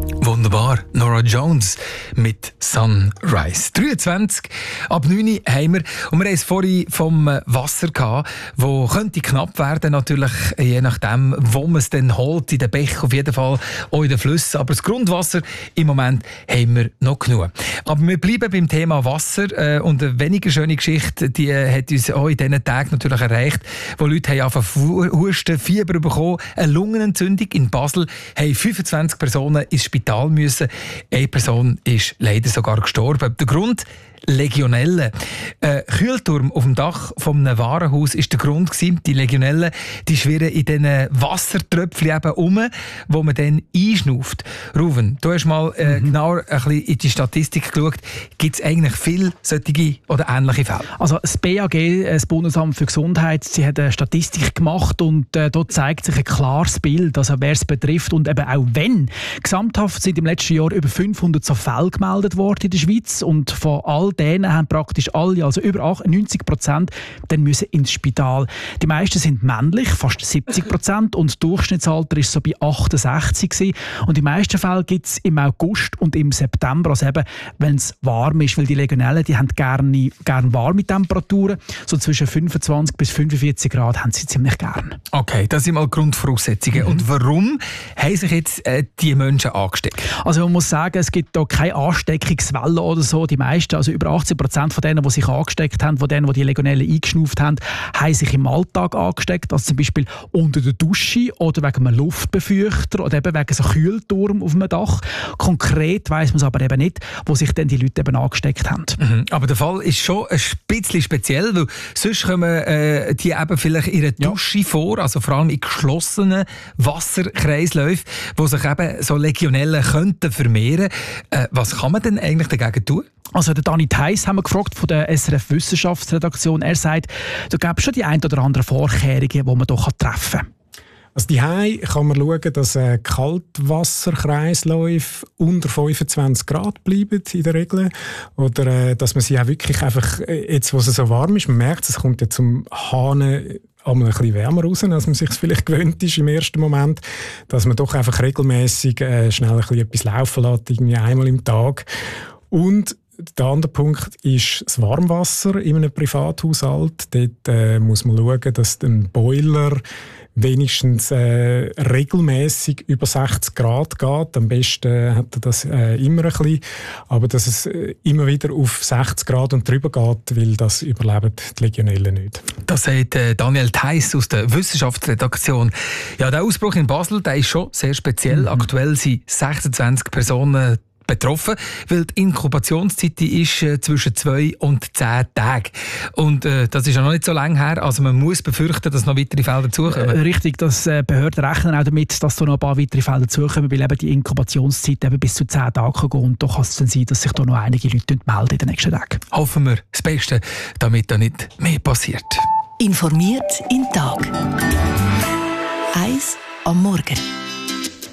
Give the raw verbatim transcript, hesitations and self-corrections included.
Wunderbar. Norah Jones mit Sunrise. dreiundzwanzig ab neun Uhr haben wir. Und wir haben es vorhin vom Wasser gehabt, wo könnte knapp werden, natürlich, je nachdem, wo man es dann holt. In den Bächen auf jeden Fall, auch in den Flüssen. Aber das Grundwasser im Moment haben wir noch genug. Aber wir bleiben beim Thema Wasser. Äh, und eine weniger schöne Geschichte, die äh, hat uns auch in diesen Tagen natürlich erreicht, wo Leute haben angefangen Husten, Fieber bekommen, eine Lungenentzündung in Basel, haben fünfundzwanzig Personen ins Spital müssen. Eine Person ist leider sogar gestorben. Der Grund: Legionellen. Ein Kühlturm auf dem Dach von einem Warenhaus war der Grund gewesen. Die Legionellen, die schwirren in diesen Wassertröpfchen eben um, wo man dann einschnauft. Ruven, du hast mal äh, mhm. genauer ein bisschen in die Statistik geschaut. Gibt es eigentlich viele solche oder ähnliche Fälle? Also das B A G, das Bundesamt für Gesundheit, sie hat eine Statistik gemacht und äh, dort zeigt sich ein klares Bild, also wer es betrifft und eben auch wenn. Gesamthaft sind im letzten Jahr über fünfhundert so Fälle gemeldet worden in der Schweiz und von all denen haben praktisch alle, also über neunzig Prozent, dann müssen ins Spital. Die meisten sind männlich, fast siebzig Prozent, und das Durchschnittsalter ist so bei achtundsechzig gewesen. Und die meisten Fälle gibt es im August und im September, also eben, wenn es warm ist, weil die Legionellen, die haben gerne, gerne warme Temperaturen, so zwischen fünfundzwanzig bis fünfundvierzig Grad haben sie ziemlich gern. Okay, das sind mal Grundvoraussetzungen. Mhm. Und warum haben sich jetzt äh, die Menschen angesteckt? Also man muss sagen, es gibt da keine Ansteckungswelle oder so. Die meisten, also über achtzig Prozent von denen, die sich angesteckt haben, von denen, die die Legionellen eingeschnauft haben, haben sich im Alltag angesteckt. Also zum Beispiel unter der Dusche oder wegen einem Luftbefeuchter oder eben wegen so einem Kühlturm auf dem Dach. Konkret weiss man es aber eben nicht, wo sich dann die Leute eben angesteckt haben. Mhm. Aber der Fall ist schon ein bisschen speziell, weil sonst kommen äh, die eben vielleicht in einer Dusche ja. vor, also vor allem in geschlossenen Wasserkreisläufen, wo sich eben so Legionellen könnten vermehren. Äh, was kann man denn eigentlich dagegen tun? Also der Dani Theiss haben wir gefragt von der S R F Wissenschaftsredaktion. Er sagt, da gäbe es schon die ein oder andere Vorkehrungen, die man doch treffen kann. Also daheim kann man schauen, dass äh, Kaltwasserkreisläufe unter fünfundzwanzig Grad bleiben in der Regel. Oder äh, dass man sie auch wirklich einfach, äh, jetzt wo es so warm ist, man merkt, es kommt ja zum Hahnen einmal ein bisschen wärmer raus, als man sich vielleicht gewöhnt ist im ersten Moment, dass man doch einfach regelmäßig äh, schnell ein bisschen etwas laufen lässt, irgendwie einmal im Tag. Und der andere Punkt ist das Warmwasser in einem Privathaushalt. Dort äh, muss man schauen, dass ein Boiler wenigstens äh, regelmäßig über sechzig Grad geht. Am besten hat er das äh, immer ein bisschen. Aber dass es äh, immer wieder auf sechzig Grad und drüber geht, weil das überleben die Legionellen nicht. Das sagt äh, Daniel Theiss aus der Wissenschaftsredaktion. Ja, der Ausbruch in Basel, der ist schon sehr speziell. Mhm. Aktuell sind sechsundzwanzig Personen betroffen, weil die Inkubationszeit ist äh, zwischen zwei und zehn Tagen. Und äh, das ist ja noch nicht so lange her, also man muss befürchten, dass noch weitere Fälle dazukommen. Äh, richtig, dass äh, Behörden rechnen auch damit, dass da noch ein paar weitere Fälle dazukommen, weil eben die Inkubationszeit eben bis zu zehn Tage kann gehen. Und da kann es dann sein, dass sich da noch einige Leute melden in den nächsten Tagen. Hoffen wir das Beste, damit da nicht mehr passiert. Informiert in Tag. Eins am Morgen.